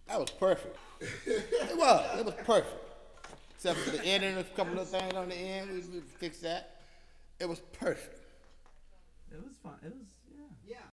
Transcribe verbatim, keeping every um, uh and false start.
That was perfect. It was. It was perfect. Except for the end and a couple of things on the end, we, we fixed that. It was perfect. It was fun. It was yeah.